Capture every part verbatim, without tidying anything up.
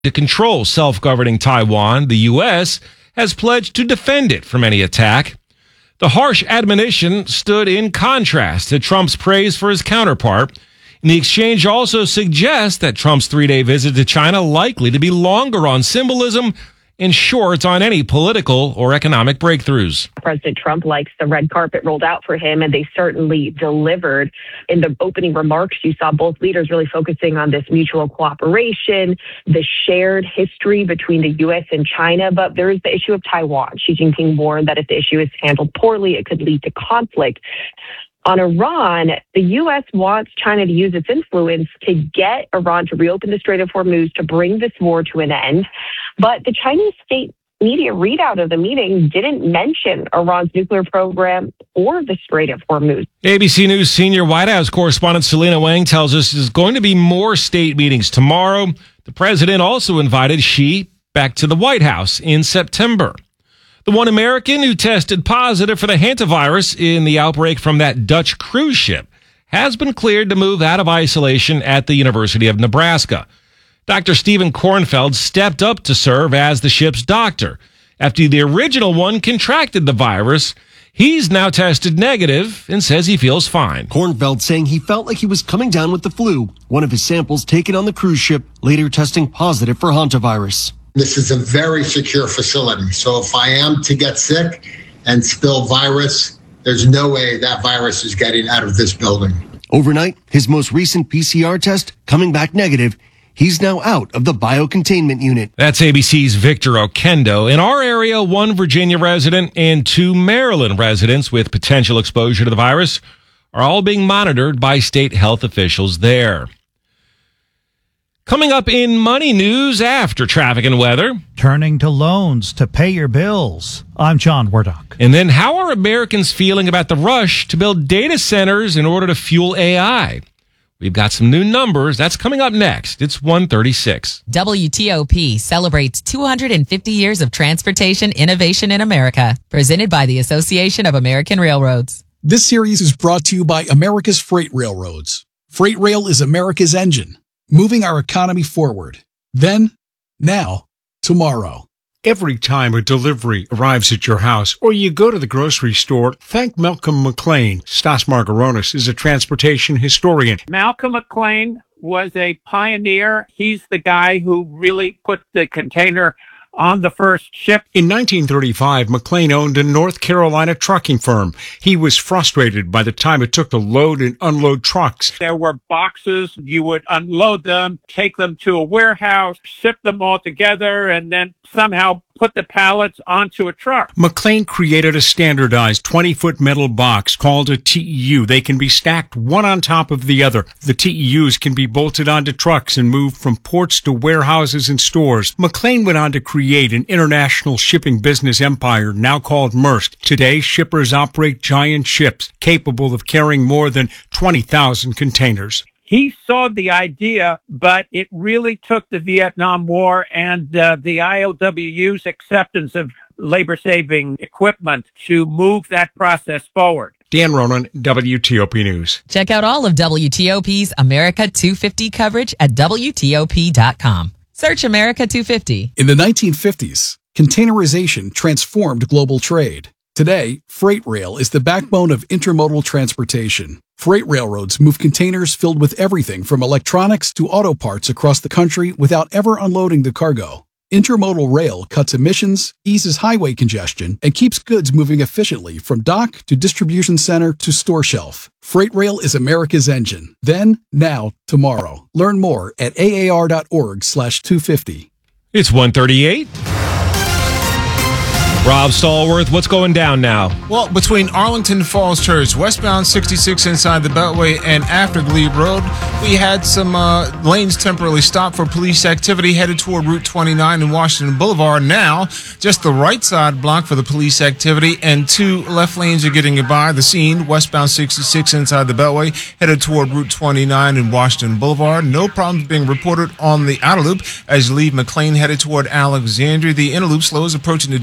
to control self-governing Taiwan, the U S has pledged to defend it from any attack. The harsh admonition stood in contrast to Trump's praise for his counterpart. And the exchange also suggests that Trump's three-day visit to China likely to be longer on symbolism and short on any political or economic breakthroughs. President Trump likes the red carpet rolled out for him, and they certainly delivered. In the opening remarks, you saw both leaders really focusing on this mutual cooperation, the shared history between the U S and China. But there is the issue of Taiwan. Xi Jinping warned that if the issue is handled poorly, it could lead to conflict. On Iran, the U S wants China to use its influence to get Iran to reopen the Strait of Hormuz to bring this war to an end. But the Chinese state media readout of the meeting didn't mention Iran's nuclear program or the Strait of Hormuz. A B C News senior White House correspondent Selena Wang tells us there's going to be more state meetings tomorrow. The president also invited Xi back to the White House in September. The one American who tested positive for the hantavirus in the outbreak from that Dutch cruise ship has been cleared to move out of isolation at the University of Nebraska. Doctor Stephen Kornfeld stepped up to serve as the ship's doctor. After the original one contracted the virus, he's now tested negative and says he feels fine. Kornfeld saying he felt like he was coming down with the flu. One of his samples taken on the cruise ship later testing positive for hantavirus. This is a very secure facility. So if I am to get sick and spill virus, there's no way that virus is getting out of this building. Overnight, his most recent P C R test coming back negative. He's now out of the biocontainment unit. That's A B C's Victor Okendo. In our area, one Virginia resident and two Maryland residents with potential exposure to the virus are all being monitored by state health officials there. Coming up in money news after traffic and weather. Turning to loans to pay your bills. I'm John Wardock. And then how are Americans feeling about the rush to build data centers in order to fuel A I? We've got some new numbers. That's coming up next. It's one thirty-six. W T O P celebrates two hundred fifty years of transportation innovation in America. Presented by the Association of American Railroads. This series is brought to you by America's Freight Railroads. Freight Rail is America's engine, moving our economy forward. Then, now, tomorrow. Every time a delivery arrives at your house or you go to the grocery store, thank Malcolm McLean. Stas Margaronis is a transportation historian. Malcolm McLean was a pioneer. He's the guy who really put the container on the first ship. In nineteen thirty-five, McLean owned a North Carolina trucking firm. He was frustrated by the time it took to load and unload trucks. There were boxes. You would unload them, take them to a warehouse, ship them all together, and then somehow put the pallets onto a truck. McLean created a standardized twenty-foot metal box called a T E U. They can be stacked one on top of the other. The T E Us can be bolted onto trucks and moved from ports to warehouses and stores. McLean went on to create an international shipping business empire now called Maersk. Today, shippers operate giant ships capable of carrying more than twenty thousand containers. He saw the idea, but it really took the Vietnam War and uh, the I O W U's acceptance of labor-saving equipment to move that process forward. Dan Ronan, W T O P News. Check out all of W T O P's America two fifty coverage at W T O P dot com. Search America two fifty. In the nineteen fifties, containerization transformed global trade. Today, freight rail is the backbone of intermodal transportation. Freight railroads move containers filled with everything from electronics to auto parts across the country without ever unloading the cargo. Intermodal rail cuts emissions, eases highway congestion, and keeps goods moving efficiently from dock to distribution center to store shelf. Freight rail is America's engine. Then, now, tomorrow. Learn more at A A R dot org slash two fifty. It's one thirty-eight. Rob Stallworth, what's going down now? Well, between Arlington Falls Church, westbound sixty-six inside the Beltway, and after Glebe Road, we had some uh, lanes temporarily stopped for police activity headed toward Route twenty-nine and Washington Boulevard. Now, just the right side blocked for the police activity, and two left lanes are getting by the scene. Westbound sixty-six inside the Beltway, headed toward Route twenty-nine and Washington Boulevard. No problems being reported on the outer loop as you leave McLean headed toward Alexandria. The inner loop slow is approaching the Georgetown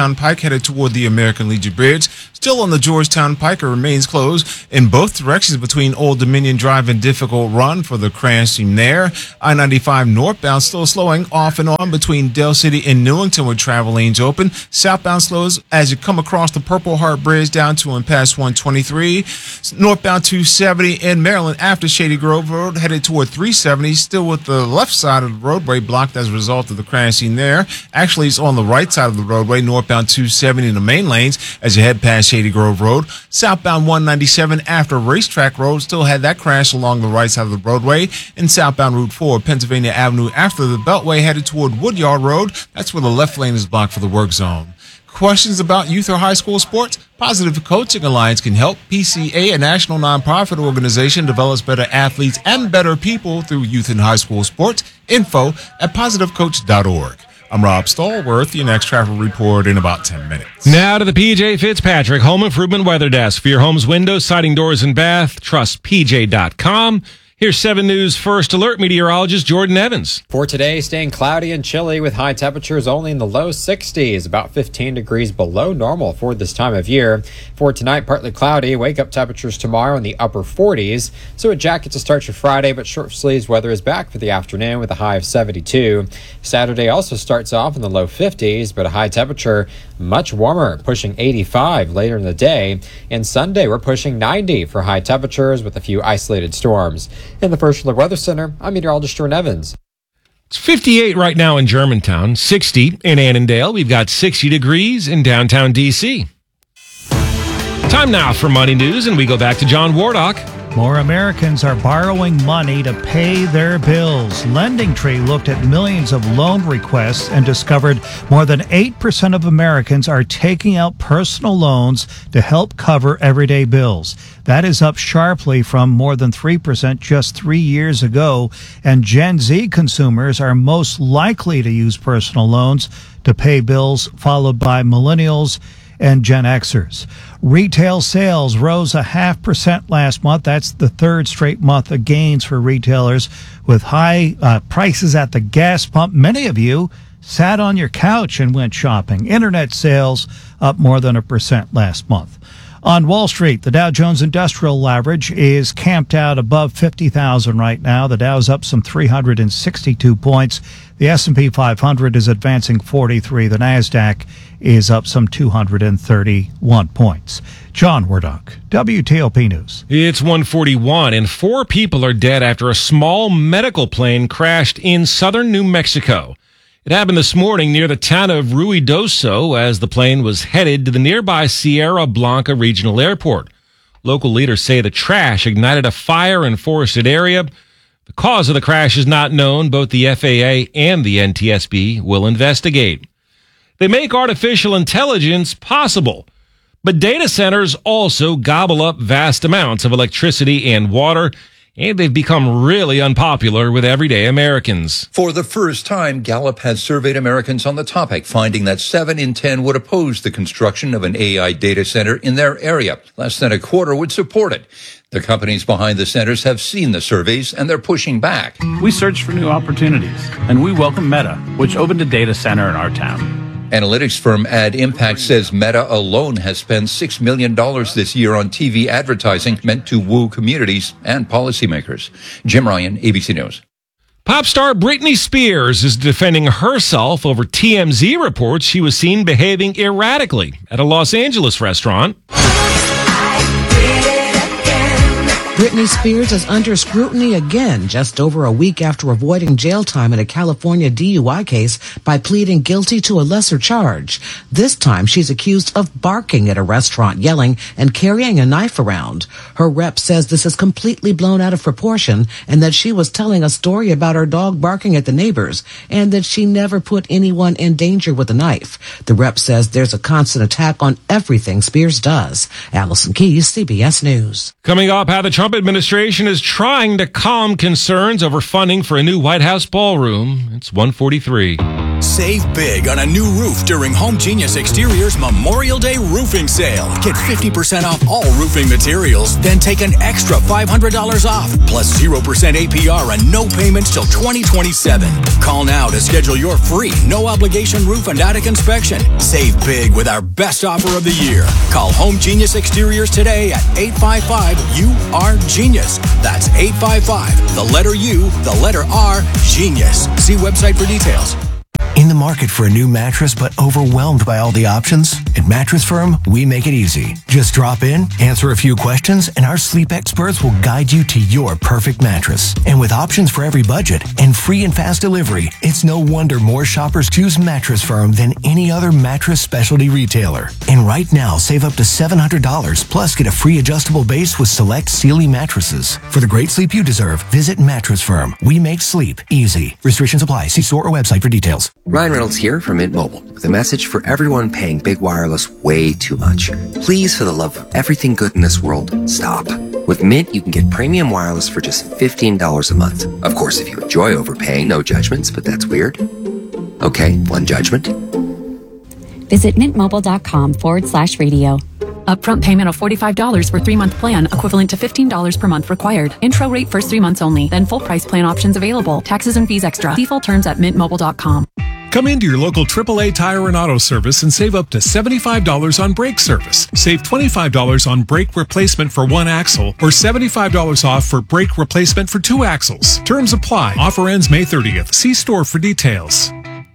Georgetown Pike headed toward the American Legion Bridge. Still on the Georgetown Pike, it remains closed in both directions between Old Dominion Drive and Difficult Run for the crash scene there. I ninety-five northbound still slowing off and on between Dale City and Newington with travel lanes open. Southbound slows as you come across the Purple Heart Bridge down to and past one twenty-three. Northbound two seventy in Maryland after Shady Grove Road headed toward three seventy, still with the left side of the roadway blocked as a result of the crash scene there. Actually, it's on the right side of the roadway, northbound two seventy in the main lanes as you head past Shady Grove Road. Southbound one ninety-seven after Racetrack Road still had that crash along the right side of the roadway. And southbound Route four, Pennsylvania Avenue after the Beltway headed toward Woodyard Road. That's where the left lane is blocked for the work zone. Questions about youth or high school sports? Positive Coaching Alliance can help. P C A, a national nonprofit organization, develops better athletes and better people through youth and high school sports. Info at positive coach dot org. I'm Rob Stallworth, your next traffic report in about ten minutes. Now to the P J Fitzpatrick Home Improvement Weather Desk. For your home's windows, siding, doors, and bath, trust P J dot com. Here's seven News First Alert meteorologist Jordan Evans. For today, staying cloudy and chilly with high temperatures only in the low sixties, about fifteen degrees below normal for this time of year. For tonight, partly cloudy, wake-up temperatures tomorrow in the upper forties. So a jacket to start your Friday, but short sleeves weather is back for the afternoon with a high of seventy-two. Saturday also starts off in the low fifties, but a high temperature much warmer, pushing eighty-five later in the day. And Sunday, we're pushing ninety for high temperatures with a few isolated storms. In the First Alert Weather Center, I'm meteorologist Jordan Evans. It's fifty-eight right now in Germantown, sixty in Annandale. We've got sixty degrees in downtown D C. Time now for Money News, and we go back to John Wardock. More Americans are borrowing money to pay their bills. LendingTree looked at millions of loan requests and discovered more than eight percent of Americans are taking out personal loans to help cover everyday bills. That is up sharply from more than three percent just three years ago. And Gen Z consumers are most likely to use personal loans to pay bills, followed by millennials and Gen Xers. Retail sales rose a half percent last month. That's the third straight month of gains for retailers with high uh, prices at the gas pump. Many of you sat on your couch and went shopping. Internet sales up more than a percent last month. On Wall Street, the Dow Jones Industrial Average is camped out above fifty thousand right now. The Dow's up some three hundred sixty-two points. The S and P five hundred is advancing forty-three. The NASDAQ is up some two hundred thirty-one points. John Wardock, W T O P News. It's one forty-one, and four people are dead after a small medical plane crashed in southern New Mexico. It happened this morning near the town of Ruidoso as the plane was headed to the nearby Sierra Blanca Regional Airport. Local leaders say the crash ignited a fire in a forested area. The cause of the crash is not known. Both the F A A and the N T S B will investigate. They make artificial intelligence possible, but data centers also gobble up vast amounts of electricity and water, and they've become really unpopular with everyday Americans. For the first time, Gallup has surveyed Americans on the topic, finding that seven in ten would oppose the construction of an A I data center in their area. Less than a quarter would support it. The companies behind the centers have seen the surveys, and they're pushing back. We search for new opportunities, and we welcome Meta, which opened a data center in our town. Analytics firm Ad Impact says Meta alone has spent six million dollars this year on T V advertising meant to woo communities and policymakers. Jim Ryan, A B C News. Pop star Britney Spears is defending herself over T M Z reports she was seen behaving erratically at a Los Angeles restaurant. Britney Spears is under scrutiny again just over a week after avoiding jail time in a California D U I case by pleading guilty to a lesser charge. This time she's accused of barking at a restaurant, yelling, and carrying a knife around. Her rep says this is completely blown out of proportion and that she was telling a story about her dog barking at the neighbors and that she never put anyone in danger with a knife. The rep says there's a constant attack on everything Spears does. Allison Keyes, C B S News. Coming up, how the Trump administration is trying to calm concerns over funding for a new White House ballroom. It's one forty-three. Save big on a new roof during Home Genius Exteriors Memorial Day roofing sale. Get fifty percent off all roofing materials, then take an extra five hundred dollars off, plus zero percent A P R and no payments till twenty twenty-seven. Call now to schedule your free, no-obligation roof and attic inspection. Save big with our best offer of the year. Call Home Genius Exteriors today at eight five five U R Genius. That's eight five five, the letter U, the letter R, Genius. See website for details. In the market for a new mattress but overwhelmed by all the options? At Mattress Firm, we make it easy. Just drop in, answer a few questions, and our sleep experts will guide you to your perfect mattress. And with options for every budget and free and fast delivery, it's no wonder more shoppers choose Mattress Firm than any other mattress specialty retailer. And right now, save up to seven hundred dollars, plus get a free adjustable base with select Sealy mattresses. For the great sleep you deserve, visit Mattress Firm. We make sleep easy. Restrictions apply. See store or website for details. Ryan Reynolds here from Mint Mobile with a message for everyone paying big wireless way too much. Please, for the love of everything good in this world, stop. With Mint, you can get premium wireless for just fifteen dollars a month. Of course, if you enjoy overpaying, no judgments, but that's weird. Okay, one judgment. Visit mintmobile.com forward slash radio. Upfront payment of forty-five dollars for three-month plan, equivalent to fifteen dollars per month required. Intro rate first three months only, then full price plan options available. Taxes and fees extra. See full terms at mint mobile dot com. Come into your local triple A Tire and Auto Service and save up to seventy-five dollars on brake service. Save twenty-five dollars on brake replacement for one axle or seventy-five dollars off for brake replacement for two axles. Terms apply. Offer ends May thirtieth. See store for details.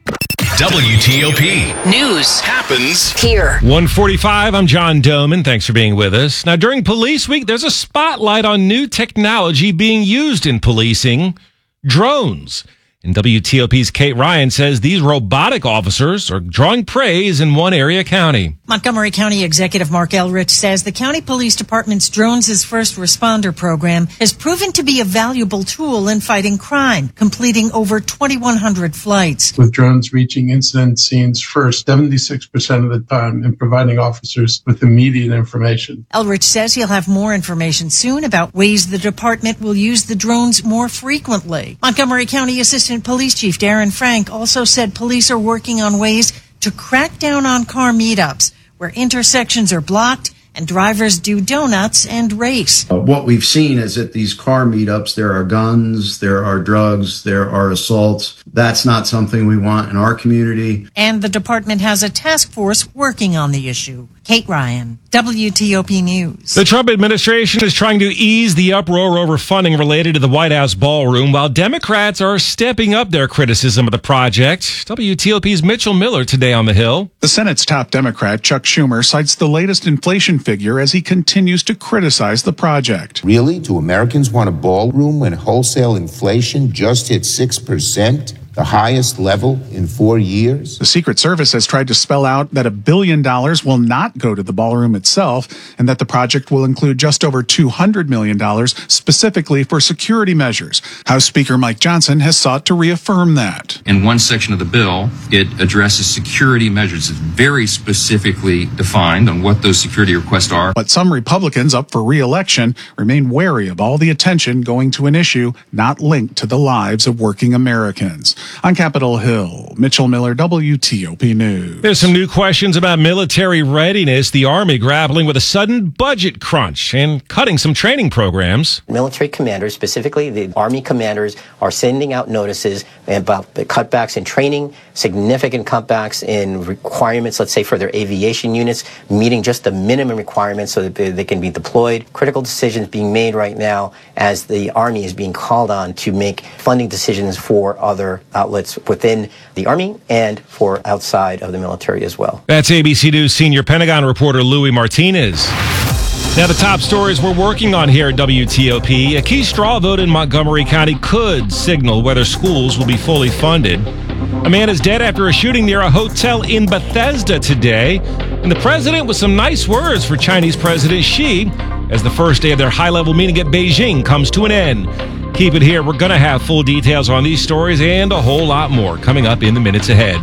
W T O P. News happens here. one forty-five, I'm John Doman. Thanks for being with us. Now, during Police Week, there's a spotlight on new technology being used in policing, drones. And W T O P's Kate Ryan says these robotic officers are drawing praise in one area county. Montgomery County Executive Mark Elrich says the county police department's Drones' First Responder program has proven to be a valuable tool in fighting crime, completing over twenty-one hundred flights. With drones reaching incident scenes first seventy-six percent of the time and providing officers with immediate information. Elrich says he'll have more information soon about ways the department will use the drones more frequently. Montgomery County Assistant Police Chief Darren Frank also said police are working on ways to crack down on car meetups where intersections are blocked and drivers do donuts and race. Uh, what we've seen is at these car meetups, there are guns, there are drugs, there are assaults. That's not something we want in our community. And the department has a task force working on the issue. Kate Ryan, W T O P News. The Trump administration is trying to ease the uproar over funding related to the White House ballroom, while Democrats are stepping up their criticism of the project. W T O P's Mitchell Miller today on the Hill. The Senate's top Democrat, Chuck Schumer, cites the latest inflation figure as he continues to criticize the project. Really? Do Americans want a ballroom when wholesale inflation just hit six percent? The highest level in four years. The Secret Service has tried to spell out that a billion dollars will not go to the ballroom itself and that the project will include just over two hundred million dollars specifically for security measures. House Speaker Mike Johnson has sought to reaffirm that. In one section of the bill, it addresses security measures. It's very specifically defined on what those security requests are. But some Republicans up for re-election remain wary of all the attention going to an issue not linked to the lives of working Americans. On Capitol Hill, Mitchell Miller, W T O P News. There's some new questions about military readiness. The Army grappling with a sudden budget crunch and cutting some training programs. Military commanders, specifically the Army commanders, are sending out notices about the cutbacks in training, significant cutbacks in requirements, let's say for their aviation units, meeting just the minimum requirements so that they, they can be deployed. Critical decisions being made right now as the Army is being called on to make funding decisions for other outlets within the Army and for outside of the military as well. That's A B C News senior Pentagon reporter Louis Martinez. Now, the top stories we're working on here at W T O P. A key straw vote in Montgomery County could signal whether schools will be fully funded. A man is dead after a shooting near a hotel in Bethesda today. And the president with some nice words for Chinese President Xi as the first day of their high-level meeting at Beijing comes to an end. Keep it here. We're going to have full details on these stories and a whole lot more coming up in the minutes ahead.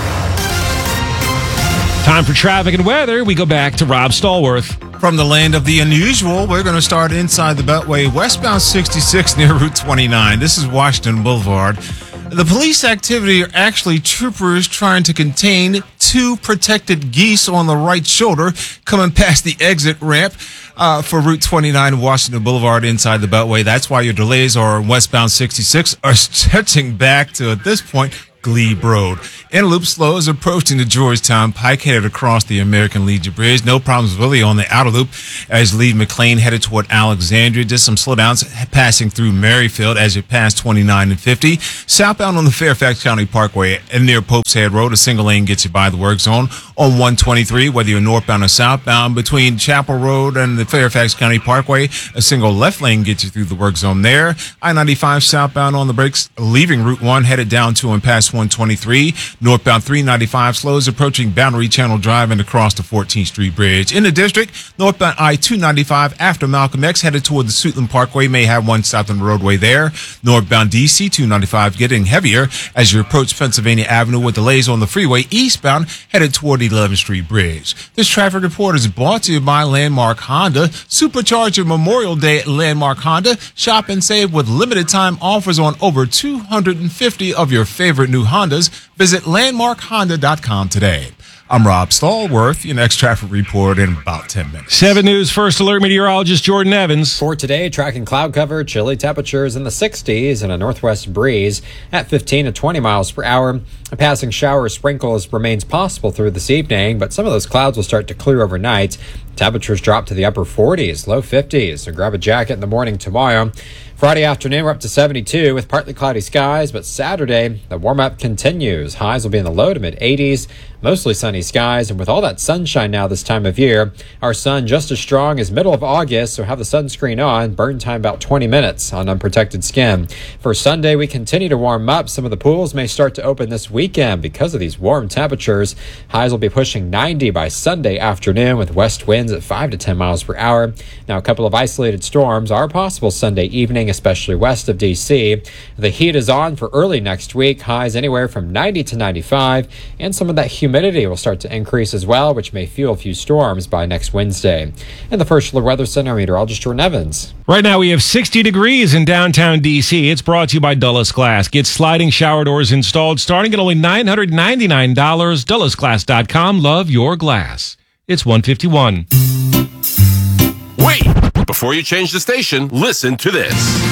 Time for traffic and weather. We go back to Rob Stallworth. From the land of the unusual, we're going to start inside the Beltway, westbound sixty-six near Route twenty-nine. This is Washington Boulevard. The police activity are actually troopers trying to contain two protected geese on the right shoulder coming past the exit ramp uh, for Route twenty-nine Washington Boulevard inside the Beltway. That's why your delays on westbound sixty-six are stretching back to, at this point, Glebe Road. Interloop slow is approaching the Georgetown Pike, headed across the American Legion Bridge. No problems really on the outer loop as Lee McLean headed toward Alexandria. Just some slowdowns passing through Merrifield as you pass twenty-nine and fifty. Southbound on the Fairfax County Parkway and near Pope's Head Road, a single lane gets you by the work zone. On one twenty-three, whether you're northbound or southbound, between Chapel Road and the Fairfax County Parkway, a single left lane gets you through the work zone there. I ninety-five southbound on the brakes, leaving Route one, headed down to and past one twenty-three. Northbound three ninety-five slows approaching Boundary Channel Drive and across the fourteenth Street Bridge. In the district, northbound I two ninety-five after Malcolm X, headed toward the Suitland Parkway, may have one stop on the roadway there. Northbound D C two ninety-five getting heavier as you approach Pennsylvania Avenue with delays on the freeway eastbound, headed toward the eleventh Street Bridge. This traffic report is brought to you by Landmark Honda. Supercharge your Memorial Day at Landmark Honda. Shop and save with limited time offers on over two hundred fifty of your favorite new Hondas. Visit landmark honda dot com today. I'm Rob Stallworth. Your next traffic report in about ten minutes. seven News First Alert meteorologist Jordan Evans. For today, tracking cloud cover, chilly temperatures in the sixties and a northwest breeze at fifteen to twenty miles per hour. A passing shower or sprinkles remains possible through this evening, but some of those clouds will start to clear overnight. Temperatures drop to the upper forties, low fifties, so grab a jacket in the morning tomorrow. Friday afternoon, we're up to seventy-two with partly cloudy skies, but Saturday, the warm-up continues. Highs will be in the low to mid-eighties, mostly sunny skies, and with all that sunshine now this time of year, our sun just as strong as middle of August, so have the sunscreen on. Burn time about twenty minutes on unprotected skin. For Sunday, we continue to warm up. Some of the pools may start to open this weekend because of these warm temperatures. Highs will be pushing ninety by Sunday afternoon with west winds at five to ten miles per hour. Now, a couple of isolated storms are possible Sunday evening, especially west of D C. The heat is on for early next week. Highs anywhere from ninety to ninety-five, and some of that humidity will start to increase as well, which may fuel a few storms by next Wednesday. In the First Alert Weather Center, meteorologist Jordan Evans. Right now we have sixty degrees in downtown D C. It's brought to you by Dulles Glass. Get sliding shower doors installed starting at only nine hundred ninety-nine dollars. Dulles Glass dot com. Love your glass. It's one fifty-one. Wait! Before you change the station, listen to this.